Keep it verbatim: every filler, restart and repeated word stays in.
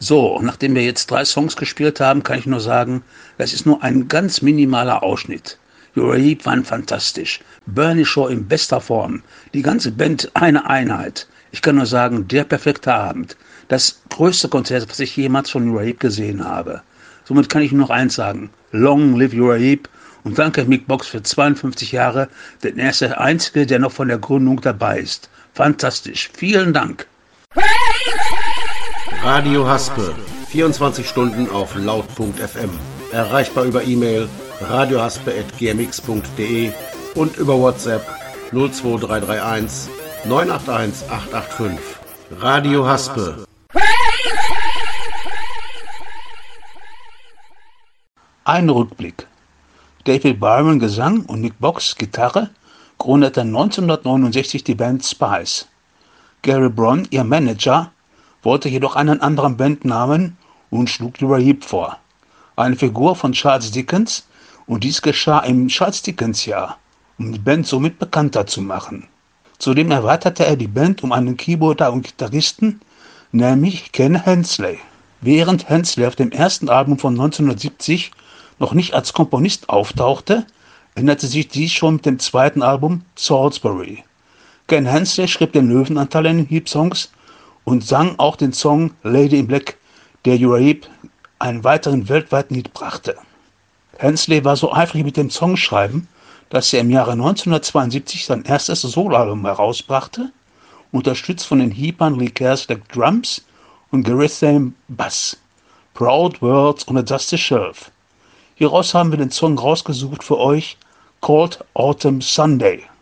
So, nachdem wir jetzt drei Songs gespielt haben, kann ich nur sagen, das ist nur ein ganz minimaler Ausschnitt. Uriah Heep waren fantastisch. Bernie Shaw in bester Form. Die ganze Band eine Einheit. Ich kann nur sagen, der perfekte Abend. Das größte Konzert, was ich jemals von Uriah Heep gesehen habe. Somit kann ich nur noch eins sagen. Long live Uriah Heep und danke Mick Box für zweiundfünfzig Jahre, denn er ist der Einzige, der noch von der Gründung dabei ist. Fantastisch. Vielen Dank. Radio Haspe, vierundzwanzig Stunden auf laut punkt f m. Erreichbar über E-Mail radiohaspe at g m x punkt d e und über WhatsApp null zwei drei drei eins neun acht eins acht acht fünf. Radio Haspe. Ein Rückblick. David Byron Gesang und Mick Box Gitarre gründeten neunzehnhundertneunundsechzig die Band Spice. Gary Brown, ihr Manager, wollte jedoch einen anderen Bandnamen und schlug Uriah Heep vor. Eine Figur von Charles Dickens, und dies geschah im Charles Dickens Jahr, um die Band somit bekannter zu machen. Zudem erweiterte er die Band um einen Keyboarder und Gitarristen, nämlich Ken Hensley. Während Hensley auf dem ersten Album von neunzehnhundertsiebzig noch nicht als Komponist auftauchte, änderte sich dies schon mit dem zweiten Album Salisbury. Ken Hensley schrieb den Löwenanteil in den Heep-Songs und sang auch den Song Lady in Black, der Uriah Heep einen weiteren weltweiten Hit brachte. Hensley war so eifrig mit dem Songschreiben, dass er im Jahre neunzehnhundertzweiundsiebzig sein erstes Soloalbum herausbrachte, unterstützt von den Heepern Lee Kerslake Drums und Gareth Same Bass. Proud Words on a Dusty Shelf. Hieraus haben wir den Song rausgesucht für euch, Cold Autumn Sunday.